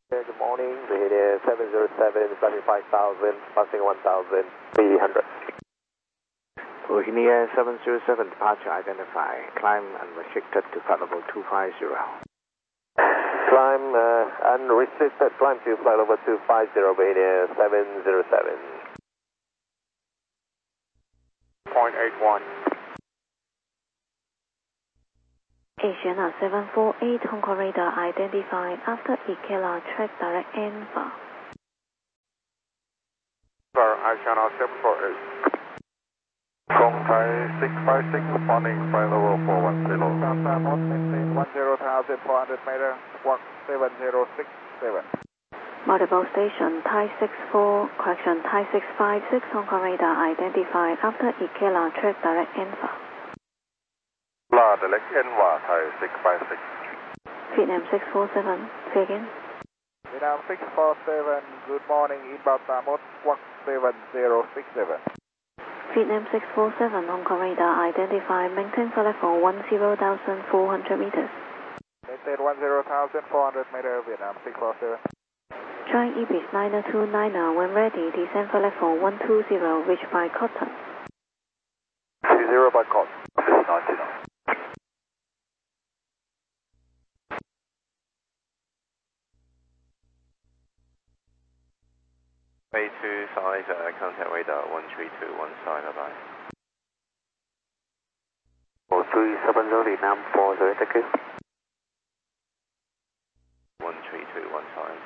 Good morning, Bahia 707, flight 5000, passing 1300. Bahia 707, departure identified, climb unrestricted to flight level 250. Climb unrestricted, climb to flight level 250, Bahia 707. 0.81. Asiana 748, Hong Kong radar identified after Ikela track direct Alpha. Asiana 748. Contact 656, responding flight level 410. Delta Mode, maintain 10,400 meter, squawk 7067. Multiple station, Thai 64, correction, Thai 656, Hong Kong radar identified after Ikela track direct Alpha. Direct Enva, Thai 656. Vietnam 647, say again. Vietnam 647, good morning, inbound mode, squawk 7067. Vietnam 647, Hong Kong radar identified, maintain flight level 10,400 meters. Maintain 10,400 meter, Vietnam 647. Join Ibis 929, when ready, descend flight level 120, reach by Cotton. 20 by Cotton, this 99. A2 size, contact radar 1321 side, bye. 4370, Nam 40, thank you. 1321 size.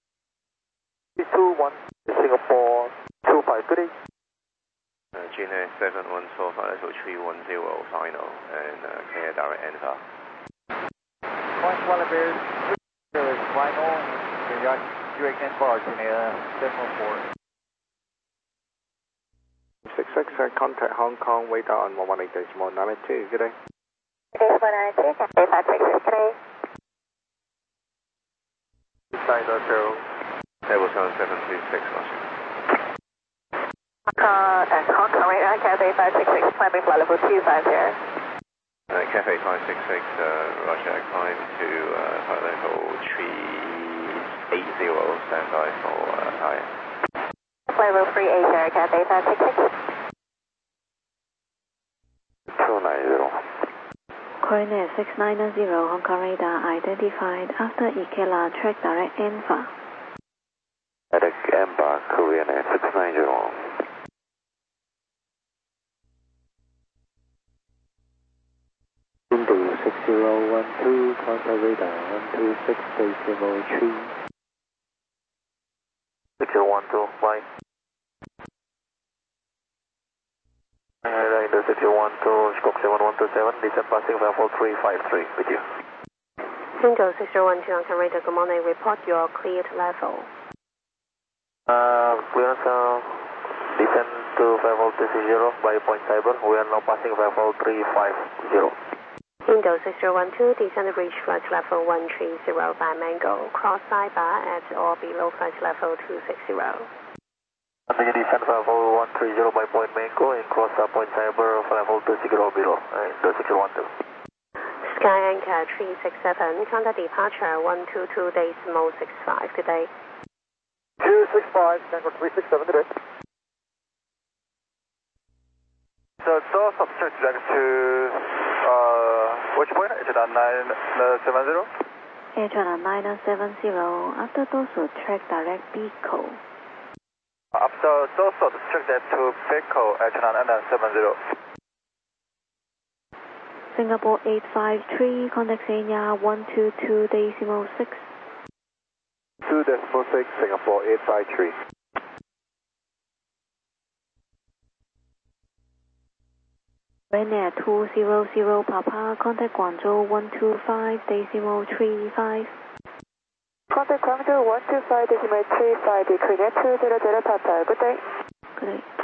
321, Singapore 25, good day. GNS 714, flight level 310 final, and clear direct Enva. Point Wallabies, there is final, direct Enva, Guinea 714. 66, contact Hong Kong radar on 118.92, good day. This 192, Cafe 566, good day. Side 0. Table 726, Roger. Hong Kong radar, Cafe 566, climbing flight level 250. Cafe 566, Roger, climb to flight level 380, stand by for higher. Flight level 380, Cafe 566. 290. Coordinate 6990, Hong Kong radar identified after Ikela track direct Alpha. Direct Alpha, Korean 690. Window 6012, contact radar 126.03. 6012, flight. Indo 6012, stroke 7127, descent passing level 353, with you. Window 6012, Hong Kong radar, good morning, report your cleared level. Clearance descend to level 360 by point cyber. We are now passing level 350. Window 6012, descend reach flight level 130 by Mango, cross sidebar at or below flight level 260. Continue descend level 130 by point Mango and cross point cyber level 260 below. Indo 6012. Sky Anchor 367, contact departure 122.65 today. 265, Tango 367 today. So door subject direct to which point? Is it on 970? Air 970, after Dorsal track direct Pico. After dorsal subject that to Pico at 970. Singapore 853, contact Xenia 122.6. 2.6, Singapore 853. Ryanair 200 Papa, contact Guangzhou 125.35. Contact Guangzhou 125.35, Korea 200 Papa, good day. Good day.